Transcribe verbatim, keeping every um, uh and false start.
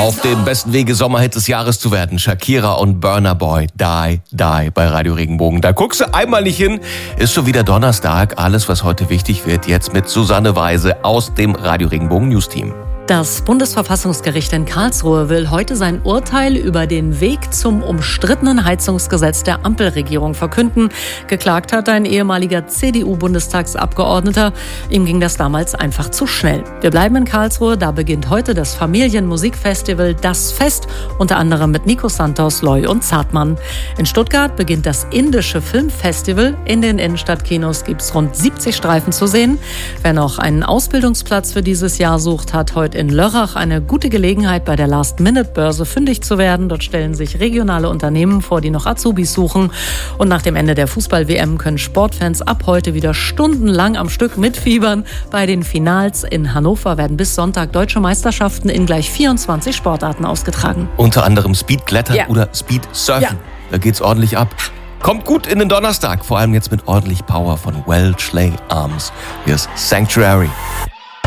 Auf dem besten Wege, Sommerhit des Jahres zu werden. Shakira und Burna Boy, Die, Die bei Radio Regenbogen. Da guckst du einmal nicht hin, ist schon wieder Donnerstag. Alles, was heute wichtig wird, jetzt mit Susanne Weise aus dem Radio Regenbogen News Team. Das Bundesverfassungsgericht in Karlsruhe will heute sein Urteil über den Weg zum umstrittenen Heizungsgesetz der Ampelregierung verkünden. Geklagt hat ein ehemaliger C D U-Bundestagsabgeordneter. Ihm ging das damals einfach zu schnell. Wir bleiben in Karlsruhe. Da beginnt heute das Familienmusikfestival Das Fest, unter anderem mit Nico Santos, Loy und Zartmann. In Stuttgart beginnt das indische Filmfestival. In den Innenstadtkinos gibt es rund siebzig Streifen zu sehen. Wer noch einen Ausbildungsplatz für dieses Jahr sucht, hat heute in Lörrach eine gute Gelegenheit, bei der Last-Minute-Börse fündig zu werden. Dort stellen sich regionale Unternehmen vor, die noch Azubis suchen. Und nach dem Ende der Fußball-W M können Sportfans ab heute wieder stundenlang am Stück mitfiebern. Bei den Finals in Hannover werden bis Sonntag deutsche Meisterschaften in gleich vierundzwanzig Sportarten ausgetragen. Unter anderem Speedklettern Ja. oder Speedsurfen. Ja. Da geht's ordentlich ab. Kommt gut in den Donnerstag, vor allem jetzt mit ordentlich Power von Welsh Lay Arms. Hier ist Sanctuary.